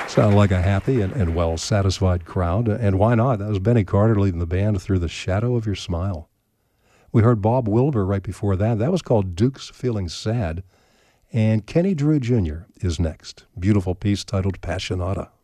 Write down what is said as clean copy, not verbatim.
Sound like a happy and well-satisfied crowd. And why not? That was Benny Carter leading the band through The Shadow of Your Smile. We heard Bob Wilber right before that. That was called Duke's Feeling Sad. And Kenny Drew Jr. is next. Beautiful piece titled Passionata.